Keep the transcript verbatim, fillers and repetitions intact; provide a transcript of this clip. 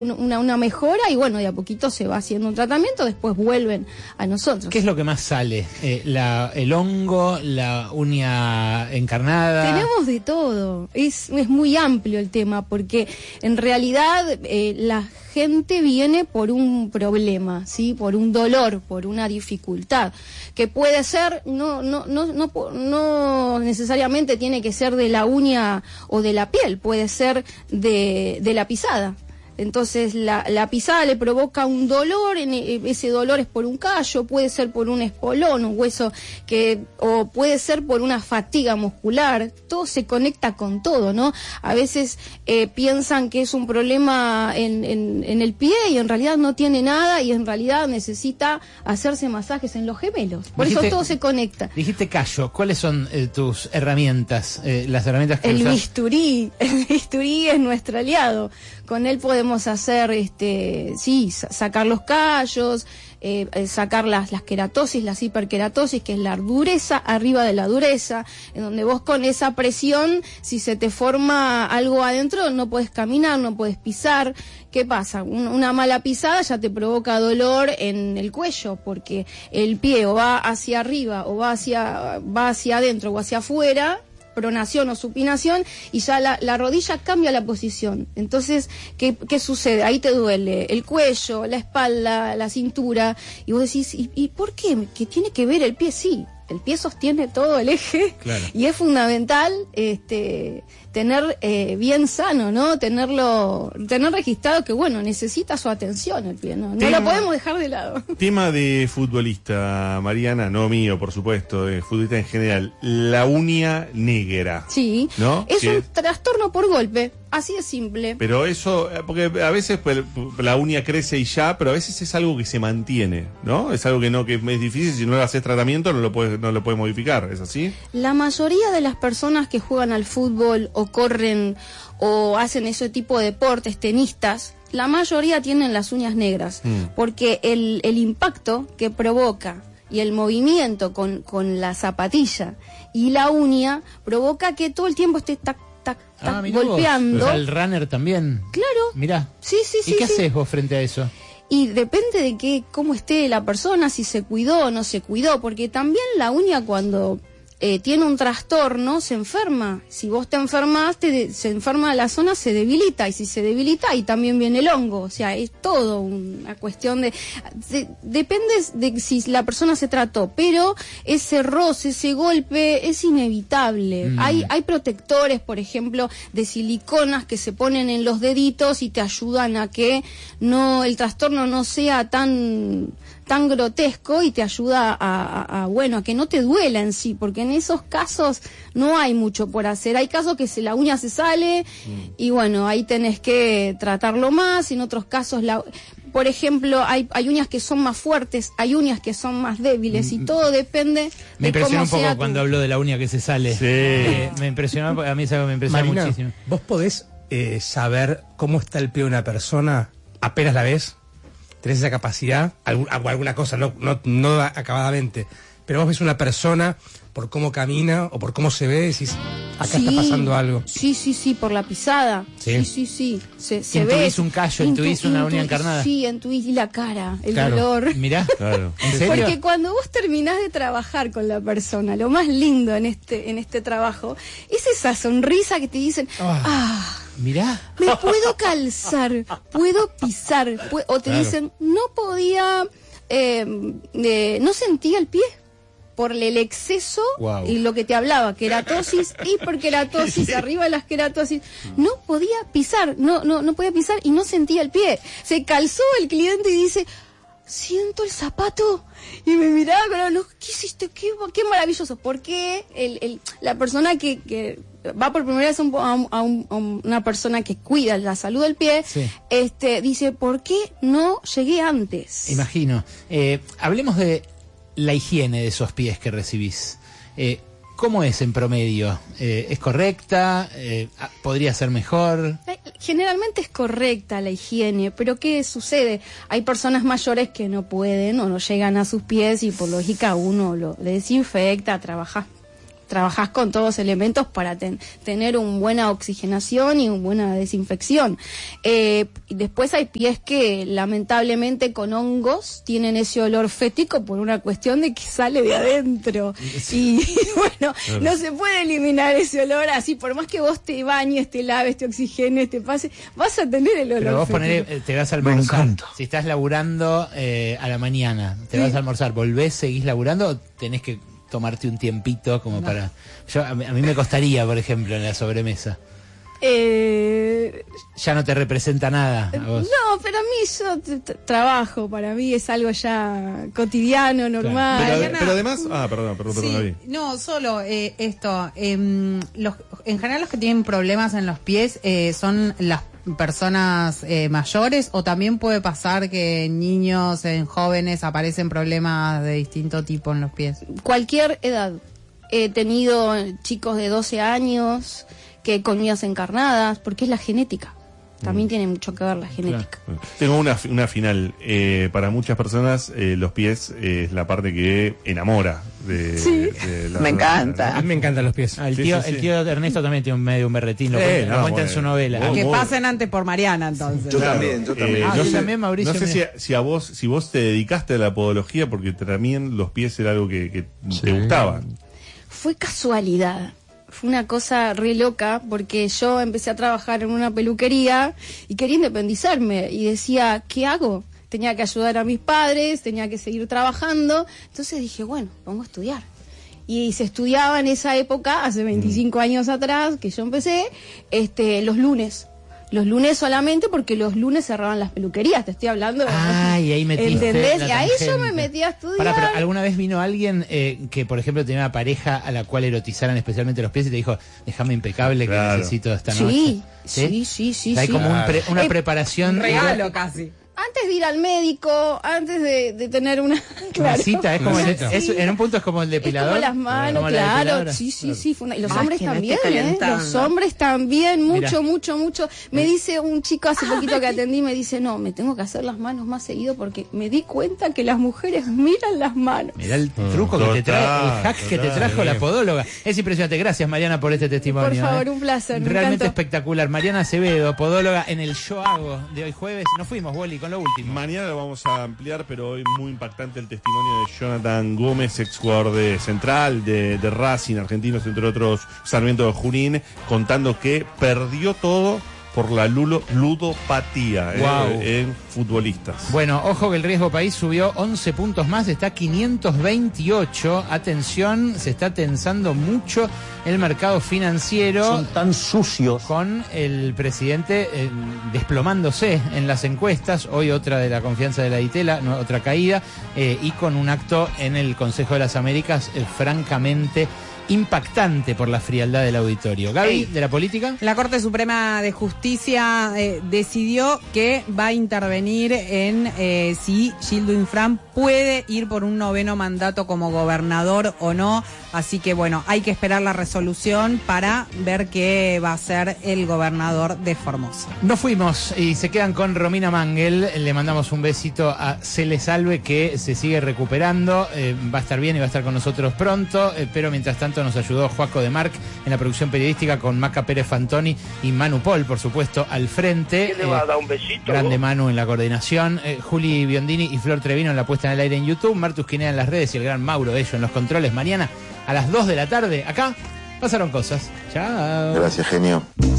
Una, una mejora y bueno, de a poquito se va haciendo un tratamiento, después vuelven a nosotros. ¿Qué es lo que más sale? Eh, la, ¿El hongo, la uña encarnada? Tenemos de todo, es, es muy amplio el tema, porque en realidad eh, la gente viene por un problema, ¿sí? Por un dolor, por una dificultad, que puede ser, no, no, no, no, no necesariamente tiene que ser de la uña o de la piel, puede ser de, de la pisada. Entonces la, la pisada le provoca un dolor, en, ese dolor es por un callo, puede ser por un espolón, un hueso, que o puede ser por una fatiga muscular, todo se conecta con todo, ¿no? A veces eh, piensan que es un problema en, en, en el pie y en realidad no tiene nada y en realidad necesita hacerse masajes en los gemelos, por dijiste, eso todo se conecta. Dijiste callo, ¿cuáles son eh, tus herramientas, eh, las herramientas que El usas? bisturí, el bisturí es nuestro aliado. Con él podemos hacer, este, sí, sacar los callos, eh, sacar las, las queratosis, las hiperqueratosis, que es la dureza arriba de la dureza, en donde vos con esa presión, si se te forma algo adentro, no puedes caminar, no puedes pisar. ¿Qué pasa? Una mala pisada ya te provoca dolor en el cuello, porque el pie o va hacia arriba, o va hacia, va hacia adentro o hacia afuera, pronación o supinación, y ya la, la rodilla cambia la posición. Entonces, ¿qué, qué sucede? Ahí te duele el cuello, la espalda, la cintura, y vos decís, ¿y, y por qué? ¿Qué tiene que ver el pie? Sí, el pie sostiene todo el eje, claro. Y es fundamental este, tener eh, bien sano, ¿no? Tenerlo, tener registrado que, bueno, necesita su atención el pie, ¿no? No tema, lo podemos dejar de lado. Tema de futbolista, Mariana, no mío, por supuesto, de futbolista en general, la uña negra. Sí, ¿no? Es que... un trastorno por golpe, así de simple. Pero eso, porque a veces pues, la uña crece y ya, pero a veces es algo que se mantiene, ¿no? Es algo que no que es difícil, si no le haces tratamiento no lo puedes, no lo puedes modificar, ¿es así? La mayoría de las personas que juegan al fútbol o corren o hacen ese tipo de deportes, tenistas, la mayoría tienen las uñas negras, mm. porque el, el impacto que provoca y el movimiento con, con la zapatilla y la uña provoca que todo el tiempo esté tac, tac, tac, ah, golpeando. O sea, el runner también. Claro. Mirá. Sí, sí, ¿Y sí. qué sí. haces vos frente a eso? Y depende de qué, cómo esté la persona, si se cuidó o no se cuidó, porque también la uña cuando eh, tiene un trastorno se enferma. Si vos te enfermas, te, se enferma la zona, se debilita, y si se debilita, ahí también viene el hongo. O sea, es todo una cuestión de, de depende de si la persona se trató, pero ese roce, ese golpe es inevitable. Mm. Hay, hay protectores, por ejemplo, de siliconas que se ponen en los deditos y te ayudan a que no el trastorno no sea tan tan grotesco y te ayuda a, a, a, bueno, a que no te duela en sí, porque en esos casos no hay mucho por hacer. Hay casos que se, la uña se sale mm. y bueno, ahí tenés que tratarlo más. En otros casos, la, por ejemplo, hay, hay uñas que son más fuertes, hay uñas que son más débiles, mm. y todo depende me de cómo sea. Me impresionó un poco tu... cuando habló de la uña que se sale. Sí. Eh, me impresionó, a mí es algo que me impresionó Marina, muchísimo. ¿Vos podés eh, saber cómo está el pie de una persona apenas la ves? ¿Tenés esa capacidad? Algún, alguna cosa, no, no, no acabadamente. Pero vos ves una persona por cómo camina o por cómo se ve, decís, acá sí, está pasando algo. Sí, sí, sí, por la pisada. Sí, sí, sí. sí. Se, se ve. Intuís un callo, intuís una uña encarnada. Sí, intuís la cara, el claro. dolor. Mirá, claro. ¿En serio? Porque cuando vos terminás de trabajar con la persona, lo más lindo en este, en este trabajo es esa sonrisa que te dicen, ah, ah mirá, me puedo calzar, puedo pisar, pu o te claro. dicen, no podía, eh, eh, no sentía el pie por el exceso, wow. y lo que te hablaba, queratosis, hiperqueratosis, arriba de las queratosis, no podía pisar, no, no, no podía pisar y no sentía el pie. Se calzó el cliente y dice, siento el zapato, y me miraba con los, ¿qué hiciste? Qué, qué maravilloso, porque el, el, la persona que, que va por primera vez a, un, a, un, a, un, a una persona que cuida la salud del pie, sí. este dice, ¿por qué no llegué antes? Imagino. Eh, hablemos de la higiene de esos pies que recibís. Eh, ¿Cómo es en promedio? Eh, ¿Es correcta? Eh, ¿Podría ser mejor? Generalmente es correcta la higiene, pero ¿qué sucede? Hay personas mayores que no pueden o no llegan a sus pies y por lógica uno lo desinfecta, trabaja trabajás con todos los elementos para ten, tener una buena oxigenación y una buena desinfección. Eh, y después hay pies que lamentablemente con hongos tienen ese olor fético por una cuestión de que sale de adentro. Y, y bueno, claro. no se puede eliminar ese olor así, por más que vos te bañes, te laves, te oxigenes, te pases, vas a tener el olor Pero vos fético. Ponele, te vas a almorzar, si estás laburando eh, a la mañana, te sí. vas a almorzar, ¿volvés, seguís laburando o tenés que tomarte un tiempito como no. para... Yo, a mí, a mí me costaría, por ejemplo, en la sobremesa. Eh... Ya no te representa nada a vos. No, pero a mí yo t- trabajo, para mí es algo ya cotidiano, normal. Claro. Pero, pero además... Ah, perdón, perdón, sí, perdón. No, solo eh, esto. Eh, los, en general los que tienen problemas en los pies eh, son las personas eh, mayores, o también puede pasar que en niños, en jóvenes aparecen problemas de distinto tipo en los pies. Cualquier edad. He tenido chicos de doce años que con uñas encarnadas, porque es la genética. También mm. tiene mucho que ver la genética. Claro. Tengo una, una final. Eh, para muchas personas, eh, los pies eh, es la parte que enamora. De, sí. de la me encanta. A mí me encantan los pies. Ah, el, tío, sí, sí, sí. el tío Ernesto también tiene un medio un berretín, lo eh, cuenta, no, lo cuenta bueno, en su novela. Vos, que vos, pasen antes por Mariana, entonces. Yo claro, también, yo también. Eh, ah, no yo sé, también, Mauricio. No sé si, si a vos si vos te dedicaste a la podología, porque también los pies era algo que, que sí. te gustaba. Fue casualidad. Fue una cosa re loca, porque yo empecé a trabajar en una peluquería y quería independizarme y decía, ¿qué hago? Tenía que ayudar a mis padres, tenía que seguir trabajando, entonces dije, bueno, vamos a estudiar. Y se estudiaba en esa época, hace veinticinco mm. años atrás, que yo empecé, este, los lunes. Los lunes solamente, porque los lunes cerraban las peluquerías, te estoy hablando. Ah, y ahí metiste ¿entendés? la y ahí tangente. yo me metí a estudiar. Pará, pero ¿alguna vez vino alguien eh, que, por ejemplo, tenía una pareja a la cual erotizaran especialmente los pies y te dijo, déjame impecable claro. que necesito esta noche? Sí, sí, sí, sí. sí Hay sí. como un pre, una eh, preparación. Un regalo casi. Antes de ir al médico, antes de, de tener una... Claro. Una cita, es como el, Sí. es, en un punto es como el depilador. Es como las manos, como claro. Sí, sí, sí. Fue una, y los Más hombres que no también, esté ¿eh? calentando. Los hombres también, mucho, Mirá. mucho, mucho. Me dice un chico hace poquito que atendí, me dice, no, me tengo que hacer las manos más seguido porque me di cuenta que las mujeres miran las manos. Mirá el truco Total, que te trae, el hack total, que te trajo bien. la podóloga. Es impresionante. Gracias, Mariana, por este testimonio. Por favor, ¿eh? un placer. me Realmente encantó. espectacular. Mariana Acevedo, podóloga en el Yo Hago de hoy jueves. Nos fuimos, Wally, con lo último. Mañana lo vamos a ampliar, pero hoy muy impactante el testimonio de Jonathan Gómez, ex jugador de Central, de, de Racing, Argentinos, entre otros, Sarmiento de Junín, contando que perdió todo por la lulo, ludopatía Wow. eh, en futbolistas. Bueno, ojo que el riesgo país subió once puntos más, está quinientos veintiocho. Atención, se está tensando mucho el mercado financiero. Son tan sucios. Con el presidente eh, desplomándose en las encuestas, hoy otra de la confianza de la Ditela, no, otra caída, eh, y con un acto en el Consejo de las Américas eh, francamente impactante por la frialdad del auditorio. Gaby, Ey. de la política. La Corte Suprema de Justicia eh, decidió que va a intervenir en eh, si Gildo Infran puede ir por un noveno mandato como gobernador o no. Así que bueno, hay que esperar la resolución para ver qué va a ser el gobernador de Formosa. Nos fuimos y se quedan con Romina Mangel. Le mandamos un besito a Cele Salve, que se sigue recuperando. Eh, va a estar bien y va a estar con nosotros pronto. Eh, pero mientras tanto nos ayudó Joaco de Marc en la producción periodística, con Maca Pérez Fantoni y Manu Pol, por supuesto, al frente. ¿Qué le va a dar un besito? Grande vos? Manu en la coordinación. Eh, Juli Biondini y Flor Trevino en la puesta en el aire en YouTube. Martus Quinea en las redes y el gran Mauro Ello en los controles. Mañana a las dos de la tarde, acá pasaron cosas. Chao. Gracias, genio.